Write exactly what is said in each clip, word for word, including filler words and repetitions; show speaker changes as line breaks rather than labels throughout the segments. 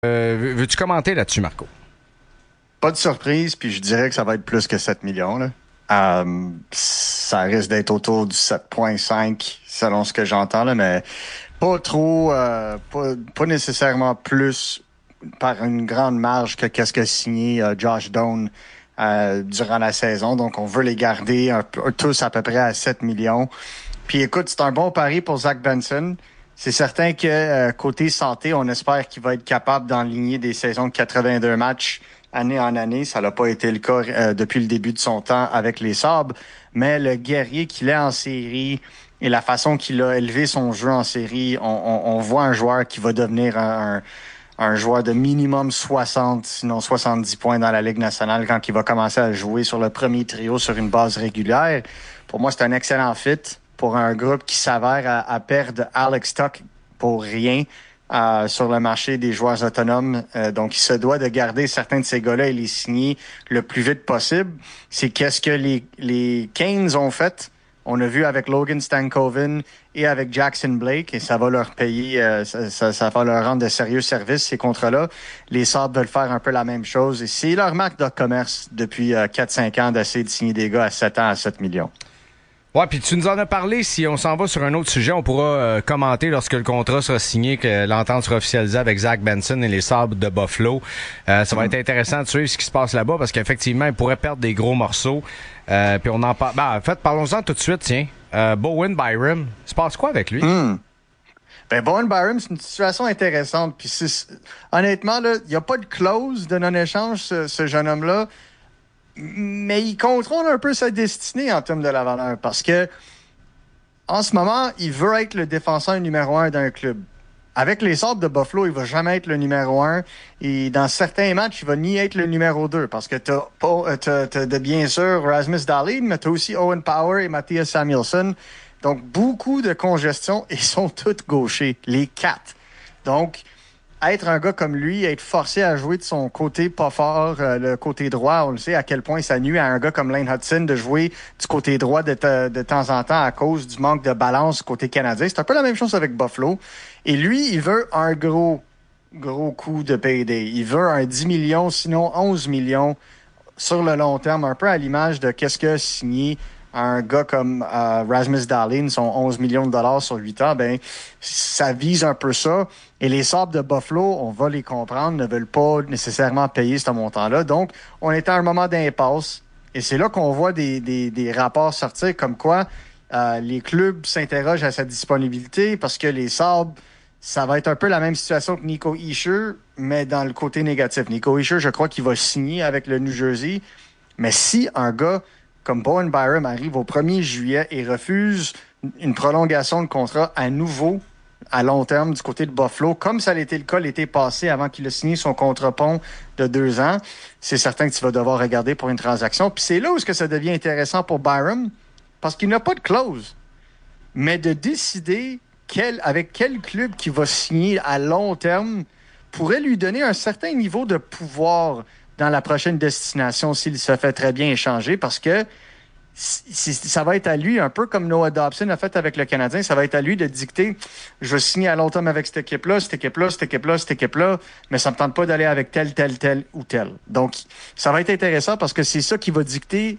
Euh, veux-tu commenter là-dessus, Marco?
Pas de surprise, puis je dirais que ça va être plus que sept millions. Là. Euh, ça risque d'être autour du sept virgule cinq selon ce que j'entends, là, mais pas trop, euh, pas, pas nécessairement plus par une grande marge que qu'est-ce que signé euh, Josh Doan euh, durant la saison. Donc, on veut les garder un peu, tous à peu près à sept millions. Puis écoute, c'est un bon pari pour Zach Benson. C'est certain que euh, côté santé, on espère qu'il va être capable d'enligner des saisons de quatre-vingt-deux matchs année en année. Ça n'a pas été le cas euh, depuis le début de son temps avec les Sabres. Mais le guerrier qu'il est en série et la façon qu'il a élevé son jeu en série, on, on, on voit un joueur qui va devenir un, un, un joueur de minimum soixante, sinon soixante-dix points dans la Ligue nationale quand il va commencer à jouer sur le premier trio sur une base régulière. Pour moi, c'est un excellent fit pour un groupe qui s'avère à, à perdre Alex Tuch pour rien euh, sur le marché des joueurs autonomes. Euh, donc, il se doit de garder certains de ces gars-là et les signer le plus vite possible. C'est qu'est-ce que les, les Canes ont fait. On a vu avec Logan Stankoven et avec Jackson Blake, et ça va leur payer, euh, ça, ça, ça va leur rendre de sérieux services, ces contrats-là. Les Sabres veulent faire un peu la même chose. Et c'est leur marque de commerce depuis euh, quatre cinq ans d'essayer de signer des gars à sept ans à sept millions.
Ouais, puis tu nous en as parlé. Si on s'en va sur un autre sujet, on pourra euh, commenter lorsque le contrat sera signé, que l'entente sera officialisée avec Zach Benson et les Sabres de Buffalo. Euh, ça va être intéressant de suivre ce qui se passe là-bas parce qu'effectivement, ils pourraient perdre des gros morceaux. Euh, puis on en parle. Ben, en fait, parlons-en tout de suite, tiens. Euh, Bowen Byram, il se passe quoi avec lui?
Mm. Ben, Bowen Byram, c'est une situation intéressante. Puis c'est, honnêtement, là, il n'y a pas de clause de non-échange, ce, ce jeune homme-là. Mais il contrôle un peu sa destinée en termes de la valeur parce que en ce moment, il veut être le défenseur numéro un d'un club. Avec les Sabres de Buffalo, il va jamais être le numéro un. Et dans certains matchs, il va ni être le numéro deux parce que t'as, pas, t'as, t'as de bien sûr Rasmus Dahlin, mais t'as aussi Owen Power et Mattias Samuelsson. Donc, beaucoup de congestion et ils sont tous gauchers, les quatre. Donc, être un gars comme lui, être forcé à jouer de son côté pas fort, euh, le côté droit, on le sait à quel point ça nuit à un gars comme Lane Hudson de jouer du côté droit de, te, de temps en temps à cause du manque de balance côté canadien. C'est un peu la même chose avec Buffalo. Et lui, il veut un gros, gros coup de payday. Il veut un dix millions, sinon onze millions sur le long terme, un peu à l'image de qu'est-ce que signé un gars comme euh, Rasmus Dahlin, son onze millions de dollars sur huit ans, ben ça vise un peu ça. Et les Sabres de Buffalo, on va les comprendre, ne veulent pas nécessairement payer ce montant-là. Donc, on est à un moment d'impasse. Et c'est là qu'on voit des, des, des rapports sortir comme quoi euh, les clubs s'interrogent à sa disponibilité parce que les Sabres, ça va être un peu la même situation que Nico Hischier, mais dans le côté négatif. Nico Hischier, je crois qu'il va signer avec le New Jersey. Mais si un gars comme Bowen Byram arrive au premier juillet et refuse une prolongation de contrat à nouveau à long terme du côté de Buffalo, comme ça a été le cas l'été passé avant qu'il ait signé son contre-pont de deux ans, c'est certain que tu vas devoir regarder pour une transaction. Puis c'est là où ce que ça devient intéressant pour Byram, parce qu'il n'a pas de clause, mais de décider quel, avec quel club qui va signer à long terme pourrait lui donner un certain niveau de pouvoir dans la prochaine destination s'il se fait très bien échanger parce que c'est, ça va être à lui, un peu comme Noah Dobson a fait avec le Canadien, ça va être à lui de dicter je vais signer à long terme avec cette équipe-là, cette équipe-là, cette équipe-là, cette équipe-là, mais ça me tente pas d'aller avec tel, tel, tel ou tel. Donc, ça va être intéressant parce que c'est ça qui va dicter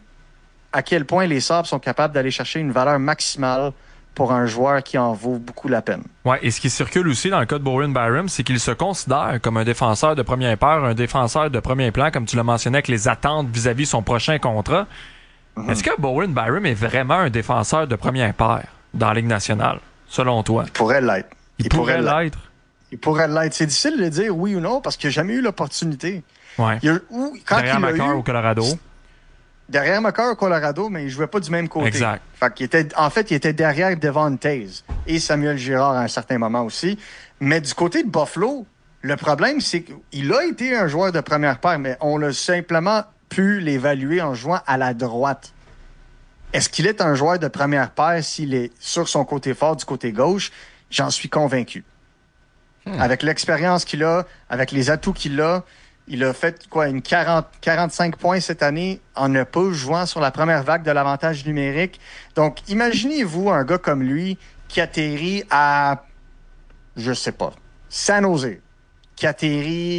à quel point les Sabres sont capables d'aller chercher une valeur maximale pour un joueur qui en vaut beaucoup la peine.
Ouais, et ce qui circule aussi dans le cas de Bowen Byram, c'est qu'il se considère comme un défenseur de première paire, un défenseur de premier plan, comme tu l'as mentionné, avec les attentes vis-à-vis son prochain contrat. Mm-hmm. Est-ce que Bowen Byram est vraiment un défenseur de première paire dans la Ligue nationale, selon toi?
Il pourrait l'être.
Il, Il pourrait, pourrait l'être.
Il pourrait l'être. C'est difficile de dire oui ou non parce qu'il n'a jamais eu l'opportunité.
Ouais.
Il a, ou, quand
Derrière Makar au Colorado.
Derrière Makar au Colorado, mais il jouait pas du même côté.
Exact.
Fait qu'il était, en fait, il était derrière Devon Taze et Samuel Girard à un certain moment aussi. Mais du côté de Buffalo, le problème, c'est qu'il a été un joueur de première paire, mais on l'a simplement pu l'évaluer en jouant à la droite. Est-ce qu'il est un joueur de première paire s'il est sur son côté fort du côté gauche? J'en suis convaincu. Hmm. Avec l'expérience qu'il a, avec les atouts qu'il a, il a fait quoi une quarante, quarante-cinq points cette année en ne pas jouant sur la première vague de l'avantage numérique. Donc, imaginez-vous un gars comme lui qui atterrit à, je sais pas, San Jose, qui atterrit